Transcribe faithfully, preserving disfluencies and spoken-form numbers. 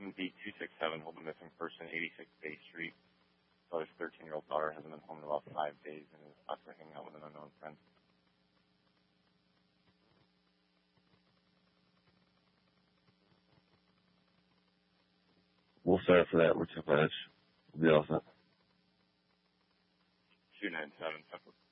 M D two six seven, hold a missing person, eighty-six Bay Street. Father's thirteen-year-old daughter hasn't been home in about five days and is out there hanging out with an unknown friend. We'll set up for that. We're two pledge. We'll be all set. two nine seven,